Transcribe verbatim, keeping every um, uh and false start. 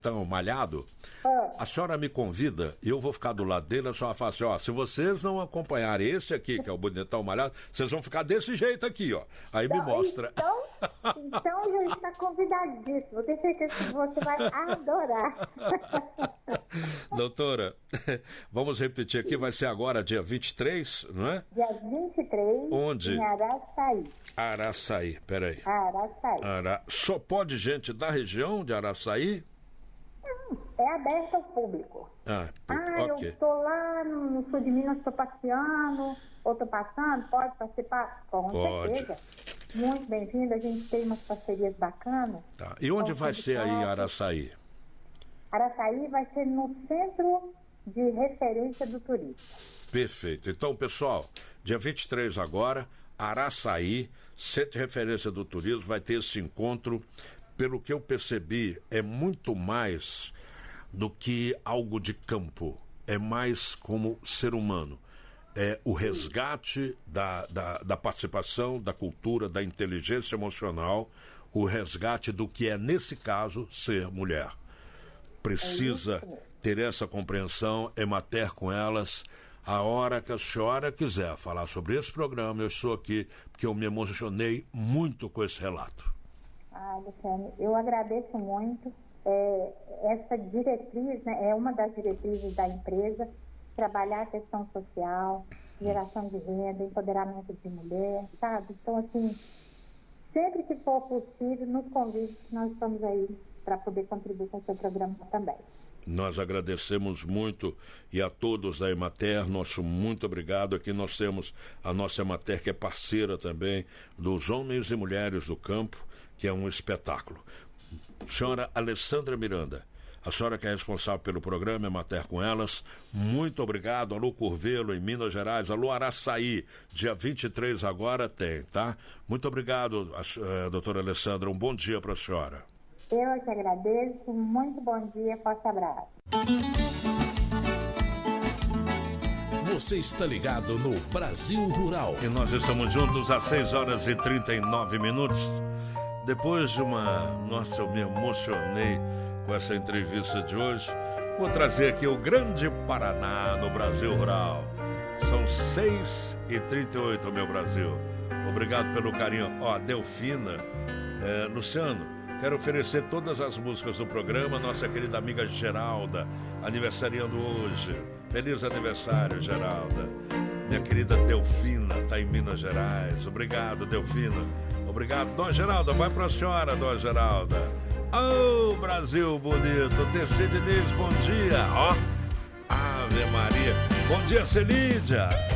tão malhado, Ah, a senhora me convida e eu vou ficar do lado dele, a senhora fala assim, ó, se vocês não acompanharem esse aqui, que é o Bonitão Malhado, vocês vão ficar desse jeito aqui, ó. Aí me então, mostra. Então, então já está convidadíssimo. Eu tenho certeza que você vai adorar. Doutora, vamos repetir aqui, vai ser agora dia vinte e três, não é? Dia vinte e três, Onde? em Araçaí. Araçaí, peraí. Araçaí. Ara... Só pode gente da região de Araçaí? É aberto ao público. Ah, Ah, eu ok. estou lá no sul de Minas, estou passeando, ou estou passando, pode participar? Com Pode. certeza. Muito bem-vindo, a gente tem umas parcerias bacanas. Tá. E onde Com vai ser aí sindicatos. Araçaí? Araçaí vai ser no Centro de Referência do Turismo. Perfeito. Então, pessoal, dia vinte e três agora, Araçaí, Centro de Referência do Turismo, vai ter esse encontro. Pelo que eu percebi, é muito mais do que algo de campo. É mais como ser humano. É o resgate da, da, da participação, da cultura, da inteligência emocional, o resgate do que é, nesse caso, ser mulher. Precisa ter essa compreensão, emater com elas. A hora que a senhora quiser falar sobre esse programa, eu estou aqui, porque eu me emocionei muito com esse relato. Ah, Luciane, eu agradeço muito. É, essa diretriz, né, é uma das diretrizes da empresa, trabalhar a questão social, geração de renda, empoderamento de mulher, sabe? Então, assim, sempre que for possível, nos convide, nós estamos aí para poder contribuir com o seu programa também. Nós agradecemos muito e a todos da Emater, nosso muito obrigado. Aqui nós temos a nossa Emater, que é parceira também dos Homens e Mulheres do Campo, que é um espetáculo. Senhora Alessandra Miranda, a senhora que é responsável pelo programa Emater com elas, muito obrigado. Alô Curvelo, em Minas Gerais, alô Araçaí, dia vinte e três agora tem, tá? Muito obrigado, a, a, doutora Alessandra, um bom dia para a senhora. Eu que agradeço, muito bom dia, forte abraço. Você está ligado no Brasil Rural. E nós estamos juntos às seis horas e trinta e nove minutos. Depois de uma... Nossa, eu me emocionei com essa entrevista de hoje. Vou trazer aqui o Grande Paraná no Brasil Rural. São seis e trinta e oito, meu Brasil. Obrigado pelo carinho. Ó, Delfina, é, Luciano, quero oferecer todas as músicas do programa, nossa querida amiga Geralda, aniversariando hoje. Feliz aniversário, Geralda. Minha querida Delfina, está em Minas Gerais. Obrigado, Delfina. Obrigado. Dona Geralda, vai para a senhora, Dona Geralda. Ô, oh, Brasil bonito. T C Diniz, bom dia. Ó, Ave Maria. Bom dia, Celídia.